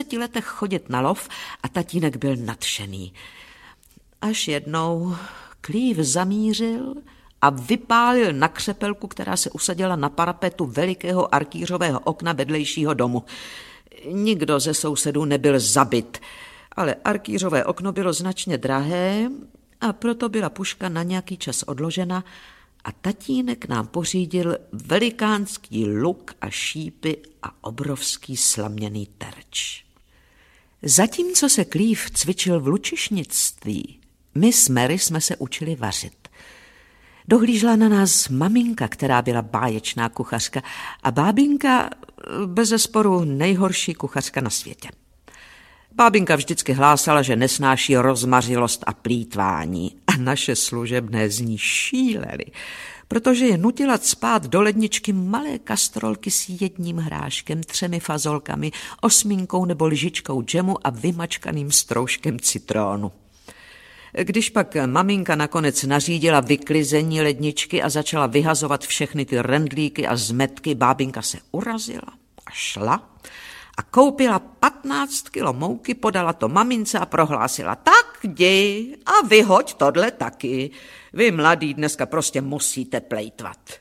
10 letech chodit na lov a tatínek byl nadšený. Až jednou Klív zamířil a vypálil na křepelku, která se usadila na parapetu velikého arkýřového okna vedlejšího domu. Nikdo ze sousedů nebyl zabit, ale arkýřové okno bylo značně drahé a proto byla puška na nějaký čas odložena a tatínek nám pořídil velikánský luk a šípy a obrovský slaměný terč. Zatímco se Klív cvičil v lučišnictví, my s Mary jsme se učili vařit. Dohlížela na nás maminka, která byla báječná kuchařka, a bábinka bezesporu nejhorší kuchařka na světě. Bábinka vždycky hlásala, že nesnáší rozmařilost a plýtvání a naše služebné z ní šílely, protože je nutila cpát do ledničky malé kastrolky s jedním hráškem, 3 fazolkami, 8 nebo lžičkou džemu a vymačkaným stroužkem citrónu. Když pak maminka nakonec nařídila vyklizení ledničky a začala vyhazovat všechny ty rendlíky a zmetky, bábinka se urazila a šla a koupila 15 kilo mouky, podala to mamince a prohlásila: tak jdi a vyhoď tohle taky. Vy mladí dneska prostě musíte plejtvat.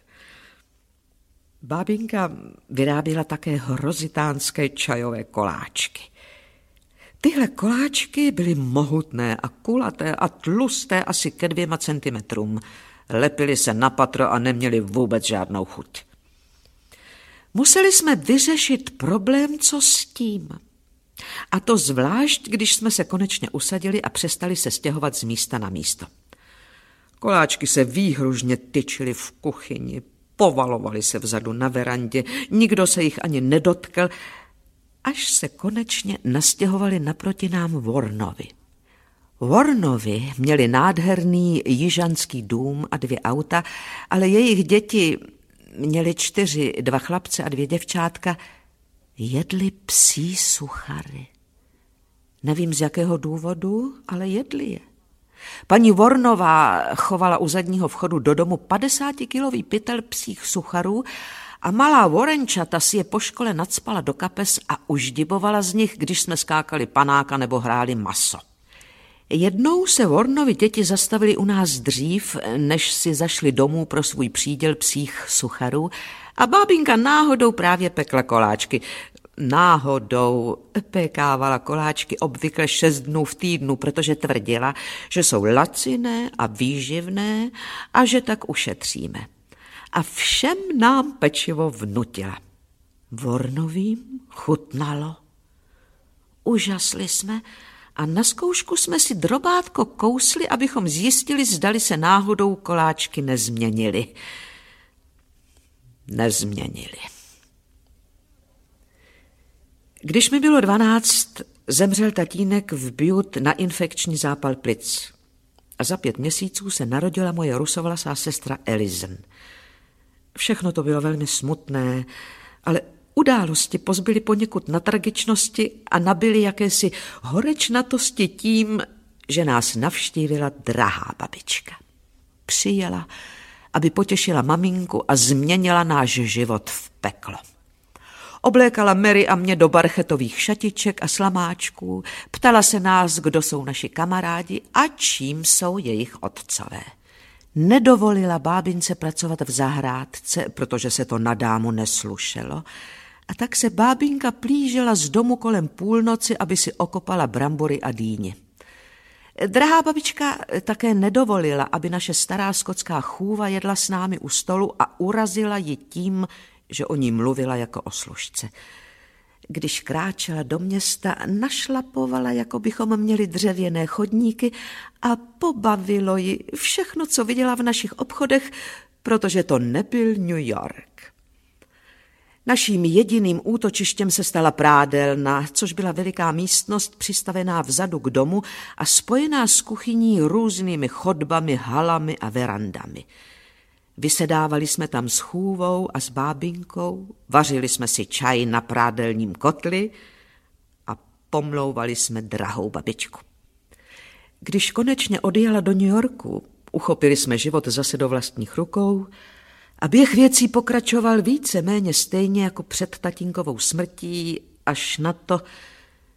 Bábinka vyráběla také hrozitánské čajové koláčky. Tyhle koláčky byly mohutné a kulaté a tlusté asi ke 2 centimetrům. Lepily se na patro a neměly vůbec žádnou chuť. Museli jsme vyřešit problém, co s tím. A to zvlášť, když jsme se konečně usadili a přestali se stěhovat z místa na místo. Koláčky se výhružně tyčily v kuchyni, povalovaly se vzadu na verandě, nikdo se jich ani nedotkl, až se konečně nastěhovali naproti nám Warnovi. Warnovi měli nádherný jižanský dům a 2 auta, ale jejich děti, měli 4, 2 chlapce a 2 děvčátka, jedli psí suchary. Nevím z jakého důvodu, ale jedli je. Paní Warnová chovala u zadního vchodu do domu 50kilový pytel psích sucharů a malá Warrenčata si je po škole nacpala do kapes a uždibovala z nich, když jsme skákali panáka nebo hráli maso. Jednou se Warnovi děti zastavili u nás dřív, než si zašli domů pro svůj příděl psích sucharů a bábinka náhodou právě pekla koláčky. Náhodou pékávala koláčky obvykle 6 dnů v týdnu, protože tvrdila, že jsou laciné a výživné a že tak ušetříme. A všem nám pečivo vnutila. Warnovým chutnalo. Užasli jsme a na zkoušku jsme si drobátko kousli, abychom zjistili, zdali se náhodou koláčky nezměnily. Nezměnily. Když mi bylo 12, zemřel tatínek v Butte na infekční zápal plic. A za 5 měsíců se narodila moje rusovlasá sestra Elizen. Všechno to bylo velmi smutné, ale události pozbyly poněkud na tragičnosti a nabyly jakési horečnatosti tím, že nás navštívila drahá babička. Přijela, aby potěšila maminku a změnila náš život v peklo. Oblékala Mary a mě do barchetových šatiček a slamáčků, ptala se nás, kdo jsou naši kamarádi a čím jsou jejich otcové. Nedovolila bábince pracovat v zahrádce, protože se to na dámu neslušelo, a tak se bábinka plížela z domu kolem půlnoci, aby si okopala brambory a dýně. Drahá babička také nedovolila, aby naše stará skotská chůva jedla s námi u stolu a urazila ji tím, že o ní mluvila jako o služce. Když kráčela do města, našlapovala, jako bychom měli dřevěné chodníky a pobavilo ji všechno, co viděla v našich obchodech, protože to nebyl New York. Naším jediným útočištěm se stala prádelna, což byla veliká místnost přistavená vzadu k domu a spojená s kuchyní různými chodbami, halami a verandami. Vysedávali jsme tam s chůvou a s bábinkou, vařili jsme si čaj na prádelním kotli a pomlouvali jsme drahou babičku. Když konečně odjela do New Yorku, uchopili jsme život zase do vlastních rukou a běh věcí pokračoval více méně stejně jako před tatínkovou smrtí, až na to,